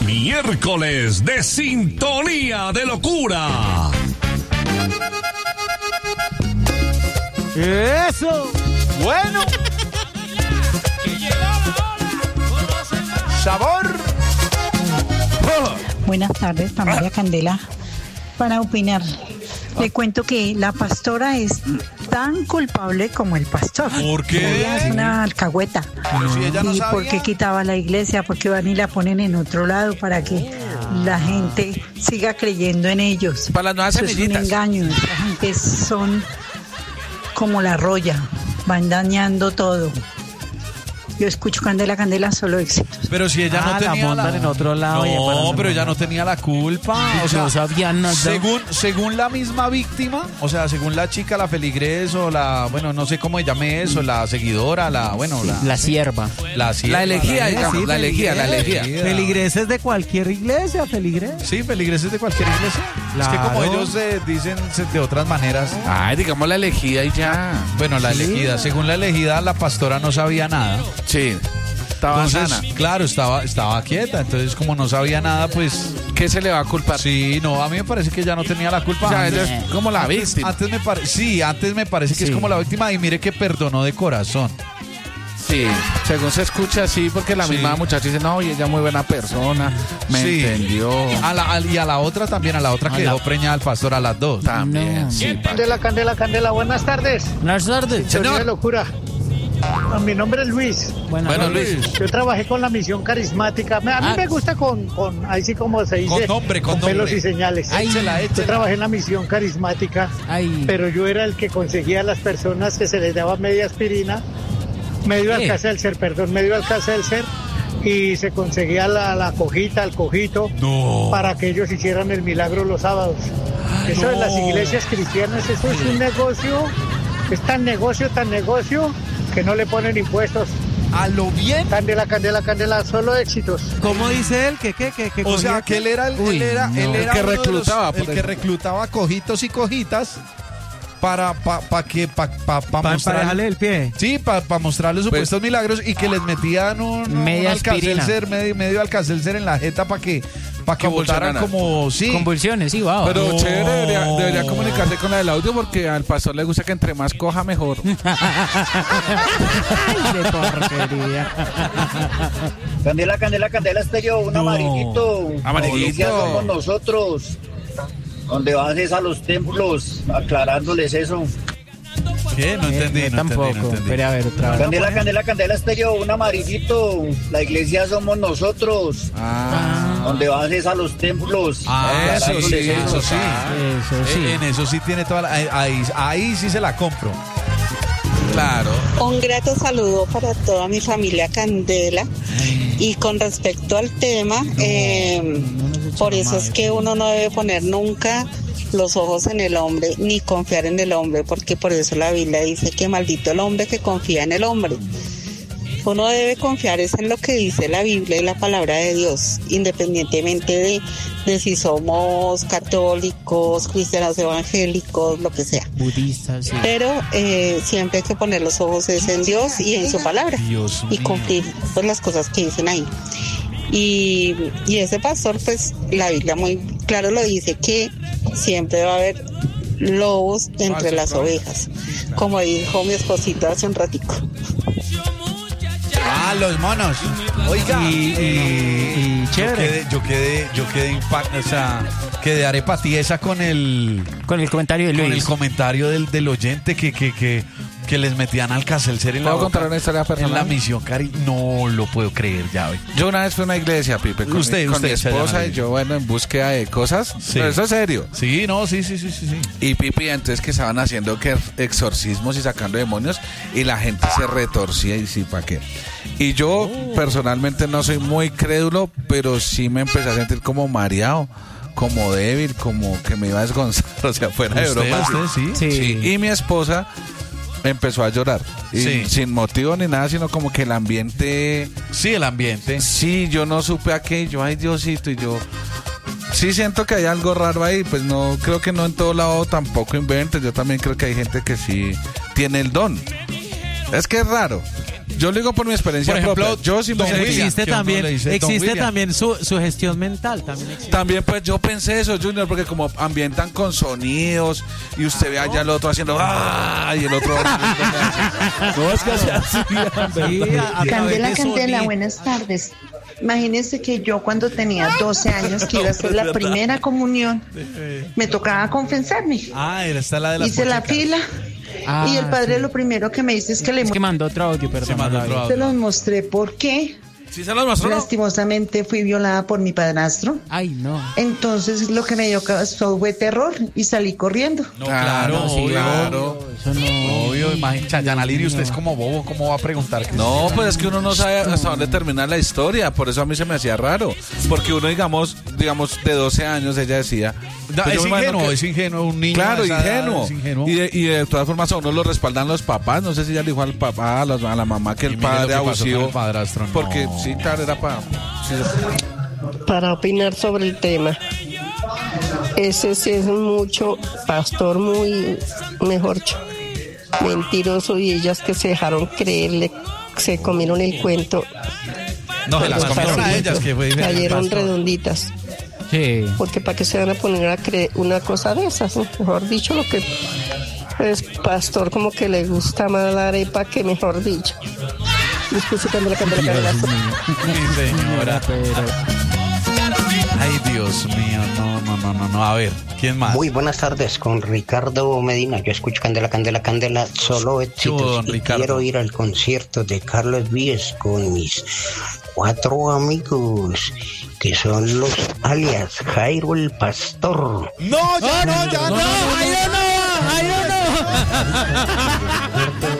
Miércoles de Sintonía de Locura. ¡Eso! Bueno. ¡Sabor! Buenas tardes, familia Candela. Para opinar, le cuento que la pastora es tan culpable como el pastor. ¿Por qué? Ella es una alcahueta. Pero si ella no ¿Y sabía. por qué quitaba la iglesia? Porque van y la ponen en otro lado para que la gente siga creyendo en ellos. Para las nuevas Eso es un semillitas. engaño. Esa gente son como la roya, van dañando todo. Yo escucho Candela, Candela, solo éxitos. Pero si ella no la tenía montan en otro lado. No, pero ella no tenía la culpa. O sea, No sabía nada. según la misma víctima, o sea, según la chica, la feligres o la, bueno, no sé cómo llame eso, la seguidora, La sierva. la elegía, la- digamos, la elegía. Feligreses de cualquier iglesia, feligres. Sí, feligreses de cualquier iglesia. Es que como Claro. ellos dicen de otras maneras. Ay, digamos la elegida y ya. Bueno, la elegida, según la elegida, la pastora no sabía nada. Sí. Estaba Entonces, sana. claro, estaba quieta. Entonces, como no sabía nada, pues ¿Qué se le va a culpar? sí, no, a mí me parece que ella no tenía la culpa. O sea, Antes- ella es como la víctima. Antes me parece que es Sí. como la víctima y mire que perdonó de corazón. Sí, según se escucha así, porque la Sí. misma muchacha dice, no, y ella es muy buena persona, me Sí. entendió. Y a la otra también, a la otra que dejó preñada al pastor, a las dos. También, No. sí. Candela, Candela, Candela, buenas tardes. Buenas tardes. Señor de locura. Mi nombre es Luis. Buenas Bueno, tardes. Luis. Yo trabajé con la misión carismática. A mí me gusta con ahí sí como se dice, Con nombre, con pelos nombre. y señales. Échela, Yo échela. trabajé en la misión carismática, Ay. pero yo era el que conseguía a las personas que se les daba media aspirina, medio ¿Qué? medio Alka-Seltzer, y se conseguía la cojita, el cojito, No. para que ellos hicieran el milagro los sábados. Eso de las iglesias cristianas, eso es un negocio, es tan negocio, que no le ponen impuestos. A lo bien. Candela, Candela, Candela, solo éxitos. ¿Cómo dice él? ¿Qué O sea, que él era Uy, él era no. uno de que los- reclutaba, el por que eso. reclutaba cojitos y cojitas para emparejarle el pie. Sí, para mostrarles supuestos milagros y que les metían Media aspirina. medio Alka-Seltzer en la jeta para que votaran Convulsionaran. como sí. Convulsiones, sí, wow. Pero No. chévere, debería comunicarse con la del audio porque al pastor le gusta que entre más coja mejor. Ay, de porquería. Candela, Candela, Candela, Estéreo, un amarillito. Amarillito. Ya somos nosotros. Donde vas es a los templos, aclarándoles eso. ¿Qué? No entendí, no Tampoco. entendí. Espere, a ver, otra vez. Candela, Candela, Candela, Estéreo, un amarillito. La iglesia somos nosotros. Donde vas es a los templos. Eso sí, aclarándoles eso sí. Eso sí. En eso sí tiene toda la, ahí sí se la compro. Claro. Un grato saludo para toda mi familia Candela. Y con respecto al tema, por eso es que uno no debe poner nunca los ojos en el hombre ni confiar en el hombre, porque por eso la Biblia dice que maldito el hombre que confía en el hombre. Uno debe confiar es en lo que dice la Biblia y la palabra de Dios, independientemente de si somos católicos, cristianos evangélicos, lo que sea. Budistas, sí. Pero siempre hay que poner los ojos es en Dios y en su palabra Dios y mío. cumplir pues las cosas que dicen ahí. Y ese pastor, pues la Biblia muy claro lo dice, que siempre va a haber lobos entre las ovejas, como dijo mi esposito hace un ratico. Ah, los monos. Oiga. Y chévere. Yo quedé impactado, o sea, quedé arepatiesa con el Con el comentario de con el Luis. comentario del oyente que les metían Alka-Seltzer en la ¿Puedo boca contar una historia personal? en la misión cari. No lo puedo creer, ya ve. Yo una vez fui a una iglesia, Pipe, con Usted mi echa esposa llama. y yo, bueno, en búsqueda de cosas. Sí. Pero eso es serio. Sí, no, sí. Y Pipi, entonces que estaban haciendo que exorcismos y sacando demonios y la gente se retorcía y sí, ¿para qué? Y yo personalmente no soy muy crédulo, pero sí me empecé a sentir como mareado, como débil, como que me iba a desgonzar, o sea, fuera de broma. ¿Usted sí? Sí. Sí, y mi esposa empezó a llorar. Y Sí. sin motivo ni nada, sino como que el ambiente... Sí, el ambiente. Sí, yo no supe aquello, ay Diosito, y yo... Sí siento que hay algo raro ahí, pues no, creo que no en todo lado tampoco inventen, yo también creo que hay gente que sí tiene el don. Es que es raro, Yo lo digo por mi experiencia Por ejemplo, propia. Yo sí me Don sentía. William. Existe que uno también, le dice Don existe William. también su gestión mental. También existe. También pues yo pensé eso, Junior, porque como ambientan con sonidos y usted ve allá al otro haciendo ¡ah! Y el otro no, es que así Sí, a través Candela, de Candela, sonido. buenas tardes. Imagínese que yo cuando tenía 12 años, que iba a hacer la primera comunión, me tocaba confesarme. Ah, esta es la de las Hice la pochicas. fila y el padre lo primero que me dice es que le Es que mandó otro audio, perdón. Se mandó otro se audio. los mostré por qué. ¿Sí se los mostró? Lastimosamente fui violada por mi padrastro. Ay, no. Entonces lo que me dio causó fue terror y salí corriendo. No, claro, sí, obvio. claro. Eso no. Obvio, imagínate. Yanaliri, usted es como bobo, ¿cómo va a preguntar? Que No, pues es que uno no sabe hasta dónde termina la historia, por eso a mí se me hacía raro, porque uno digamos de 12 años ella decía, No, pues yo es me imagino ingenuo, que- es ingenuo, un niño. Claro, a esa edad ingenuo. es ingenuo. Y de todas formas a uno lo respaldan los papás. No sé si ella le dijo al papá, a la mamá que Y el mire lo padre que pasó con abusivo. el padrastro, no. Porque sí, claro, era para. Para opinar sobre el tema. Ese sí es mucho pastor, muy, mejor dicho, mentiroso, y ellas que se dejaron creerle, se comieron el cuento. No, se las Pues comieron a facilito. ellas, que fue diferente. Cayeron Pastor. redonditas. Sí. Porque para qué se van a poner a creer una cosa de esas, ¿no? Mejor dicho, lo que es pastor como que le gusta más la arepa que mejor dicho. Disculpe, Candela. Mi señora. Ay, Dios mío, no. A ver, ¿quién más? Muy buenas tardes, con Ricardo Medina. Yo escucho Candela, solo éxitos. Don Y Ricardo. quiero ir al concierto de Carlos Vives con mis 4 amigos, que son los alias Jairo el Pastor. No, ya no. ¡Ay, no! ¡Ay, no!